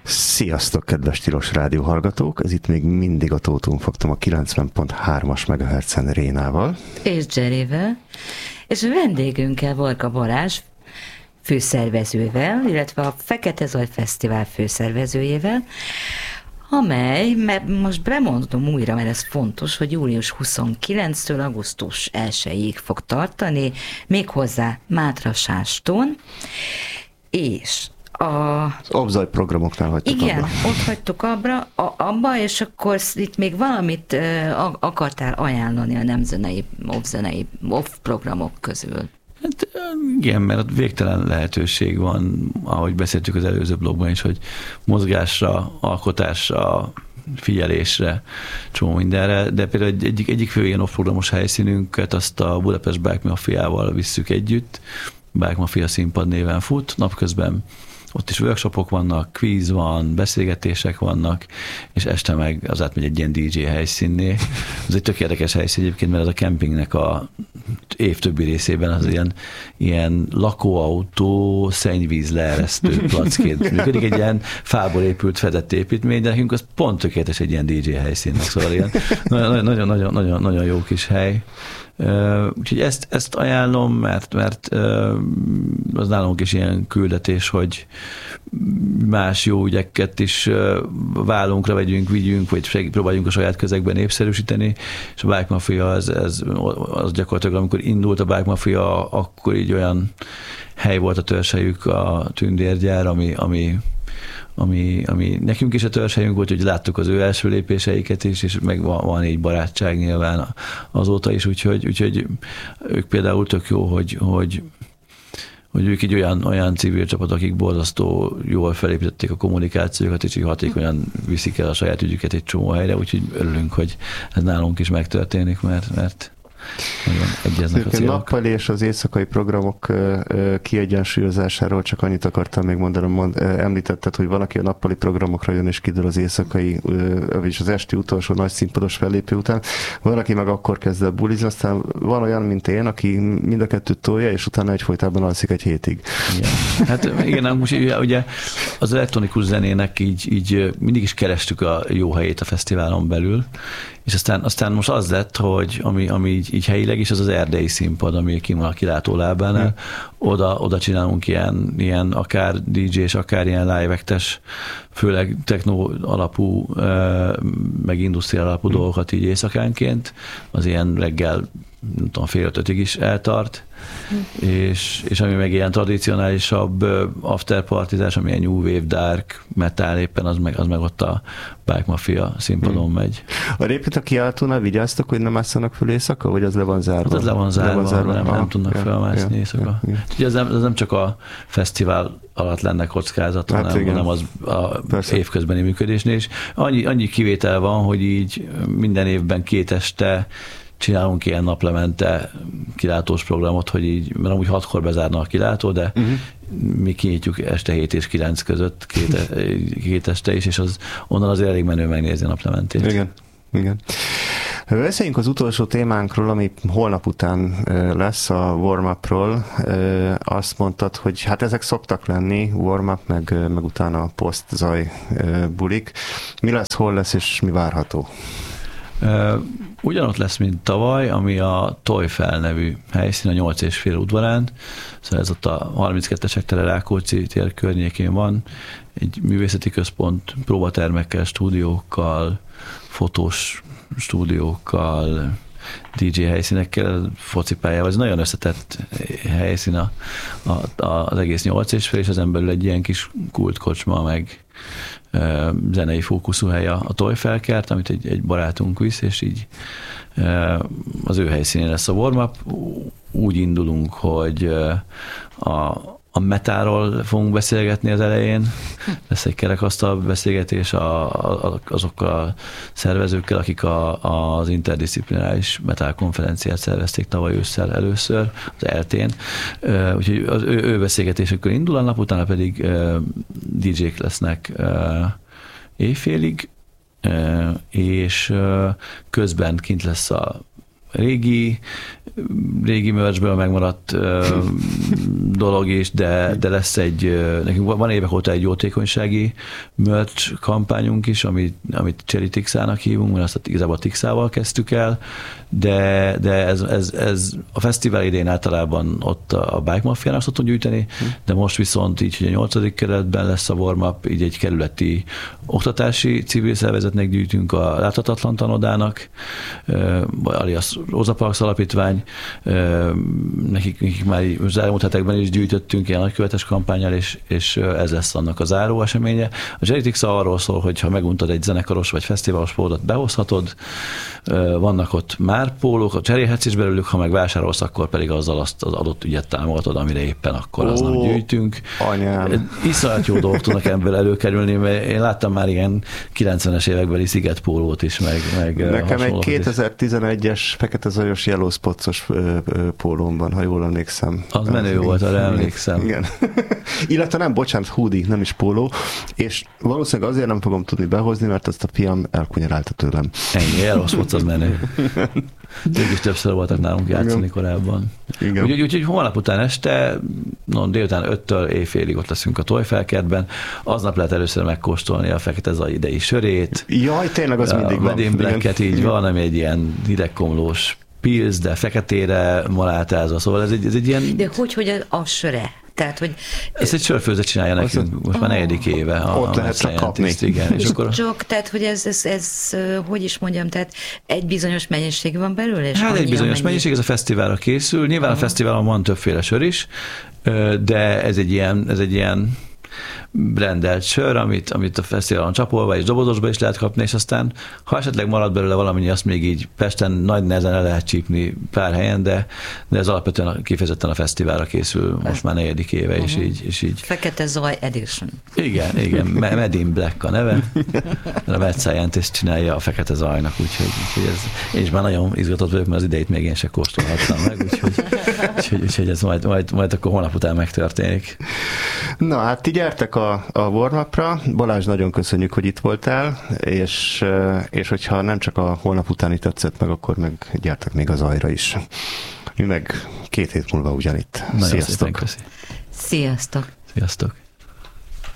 Sziasztok, kedves Tilos Rádió hallgatók! Ez itt még mindig a Tótum Faktum a 90.3-as MHz-en Rénával. És Jerryvel. És a vendégünkkel, Varga Balázs főszervezővel, illetve a Fekete Zaj Fesztivál főszervezőjével, amely, mert most bemondom újra, mert ez fontos, hogy július 29-től augusztus 1-ig fog tartani, méghozzá Mátrasástón, és az Obzaj programoknál hagytuk igen, abba. ott hagytuk abba, és akkor itt még valamit akartál ajánlani a nemzenei, off programok közül. Hát igen, mert végtelen lehetőség van, ahogy beszéltük az előző blogban is, hogy mozgásra, alkotásra, figyelésre, csomó mindenre, de például egyik fő ilyen off-programos helyszínünket azt a Budapest Bike Mafiával visszük együtt, Bike Mafia színpad néven fut, napközben ott is workshopok vannak, kvíz van, beszélgetések vannak, és este meg az átmegy egy ilyen DJ helyszínné. Ez egy tök érdekes helyszín egyébként, mert ez a kempingnek a év többi részében az ilyen lakóautó, szennyvíz leeresztő placként működik. Egy ilyen fából épült fedett építmény, de nekünk az pont tökéletes egy ilyen DJ helyszínnek, szóval ilyen nagyon jó kis hely. Úgyhogy ezt ajánlom, mert az nálunk is ilyen küldetés, hogy más jó ügyeket is vállunkra vigyünk, vagy próbáljunk a saját közegben népszerűsíteni, és a Bike Mafia az gyakorlatilag, amikor indult a Bike Mafia, akkor így olyan hely volt a törzshelyük, a Tündérgyár, ami nekünk is a törzshelyünk volt, hogy láttuk az ő első lépéseiket is, és meg van egy barátság nyilván azóta is, úgyhogy ők például tök jó, hogy ők egy olyan civil csapat, akik borzasztó jól felépítették a kommunikációkat, és így hatékonyan viszik el a saját ügyüket egy csomó helyre, úgyhogy örülünk, hogy ez nálunk is megtörténik, mert nagyon egyeznek a célok. Nappali és az éjszakai programok kiegyensúlyozásáról csak annyit akartam még mondani, említetted, hogy valaki a nappali programokra jön és kiderül az éjszakai, vagyis az esti utolsó nagy színpados fellépő után. Valaki meg akkor kezd el bulizni, aztán van olyan, mint én, aki mind a kettőt tolja, és utána egyfolytában alszik egy hétig. Igen. Hát igen, most ugye az elektronikus zenének így mindig is kerestük a jó helyét a fesztiválon belül, és aztán most az lett, hogy ami így helyileg is, az erdei színpad, ami ki van a kilátólábánál, oda csinálunk ilyen akár DJ-s, akár ilyen live-ektes, főleg techno alapú, meg industriál alapú dolgokat így éjszakánként, az ilyen reggel, nem tudom, 4-5-ig is eltart, és ami meg ilyen tradicionálisabb afterpartizás, ami ilyen new wave, dark, metal éppen, az meg ott a Bike Mafia színpadon megy. A Répít a kiáltónál vigyáztak, hogy nem ásszanak föl éjszaka, vagy az le van zárva? Az le van zárva, nem tudnak felmászni éjszaka. Úgyhogy ez nem csak a fesztivál alatt lenne kockázat, hanem az a évközbeni működésnél is. Annyi kivétel van, hogy így minden évben 2 este csinálunk ilyen naplemente kilátós programot, hogy így, mert amúgy 6-kor bezárna a kilátó, de mi kinyitjuk este 7 és 9 között 2 este is, és onnan azért elég menő megnézni a naplementét. Igen. Beszéljünk az utolsó témánkról, ami holnap után lesz, a warm-upról. Azt mondtad, hogy hát ezek szoktak lenni, warm-up, meg utána a post-zaj bulik. Mi lesz, hol lesz, és mi várható? Ugyanott lesz, mint tavaly, ami a Tojfel nevű helyszín, a 8,5 udvarán. Szóval ez ott a 32-es hektare Rákóczi tér környékén van. Egy művészeti központ, próbatermekkel, stúdiókkal, fotós stúdiókkal, DJ helyszínekkel, focipályával. Ez nagyon összetett helyszín az egész 8,5, és ezen belül egy ilyen kis kultkocsma, meg zenei fókuszú hely a Tojfelkert, amit egy barátunk visz, és így az ő helyszínén lesz a warm-up. Úgy indulunk, hogy a metáról fogunk beszélgetni az elején. Lesz egy kerekasztal beszélgetés azokkal a szervezőkkel, akik az interdisziplináris metal konferenciát szervezték tavaly ősszel először, az ELTén. Úgyhogy az ő beszélgetésükkel indul a nap, utána pedig DJ-k lesznek éjfélig, és közben kint lesz a régi régi merchből megmaradt dolog is, de lesz nekünk van évek óta egy jótékonysági merch kampányunk is, amit Cherry Tixának hívunk, mert azt igazából Tixával kezdtük el, de ez a fesztivál idén általában ott a Bike Mafiának szoktunk gyűjteni, de most viszont így, hogy a 8. keretben lesz a warm-up, így egy kerületi oktatási civil szervezetnek gyűjtünk, a Láthatatlan Tanodának, alias Rosa Parks Alapítvány, nekik már az elmúlt hetekben is gyűjtöttünk ilyen nagykövetes kampánnyal, és ez lesz annak a záró eseménye. A Cherry Tixa arról szól, hogy ha meguntad egy zenekaros vagy fesztiválos pólót, behozhatod, vannak ott már pólók, cserélhetsz is belőlük, ha meg vásárolsz, akkor pedig azzal azt az adott ügyet támogatod, amire éppen akkor aznap gyűjtünk. Anyám. Iszonyat jó dolgok tudnak ebből előkerülni, mert én láttam már ilyen 90-es évekbeli Sziget pólót is, meg nekem egy 2011-es fekete zajos Yellow Spots-os pólómban, ha jól emlékszem. Az menő volt, arra emlékszem. Igen. Illetve nem, bocsánat, hoodie, nem is póló, és valószínűleg azért nem fogom tudni behozni, mert azt a fiam elkunyarálta tőlem. Ennyi, Yellow Spots az menő. Ők is többször voltak nálunk játszani korábban. Úgyhogy holnap után este, délután 5-től éjfélig ott leszünk a Tojfelkertben. Aznap lehet először megkóstolni a fekete zaj idei sörét. Jaj, tényleg az mindig van. A Medin Blacket így van, ami egy ilyen hidegkomlós pilz, de feketére malátázva, szóval ez egy ilyen... De hogy a söre? Tehát, hogy... Ezt egy sörfőzet csinálja nekünk, most már 4. éve. Ott lehet csak kapni. Igen, és akkor... Csak, tehát, hogy ez, hogy is mondjam, tehát egy bizonyos mennyiség van belőle? És hát egy bizonyos mennyiség, ez a fesztiválra készül. Nyilván a fesztiválon van többféle sör is, de ez egy ilyen brandelt sör, amit a fesztiválon csapolva és dobozosba is lehet kapni, és aztán, ha esetleg marad belőle valami, azt még így Pesten nagy nehezen el lehet csípni pár helyen, de ez alapvetően kifejezetten a fesztiválra készül most már 4. éve, és így. Fekete Zaj Edition. Igen, Medin Black a neve. A Mad Scientist csinálja a Fekete Zajnak, úgyhogy én is már nagyon izgatott vagyok, mert az idejét még én se kóstolhattam meg, úgyhogy ez majd akkor holnap után megtörténik. Na hát ti gyertek a warm-upra. Balázs, nagyon köszönjük, hogy itt voltál, és hogyha nem csak a holnap utáni tetszett meg, akkor meg gyertek még az Zajra is. Mi meg 2 hét múlva ugyanitt. Nagyon Sziasztok! Sziasztok! Sziasztok!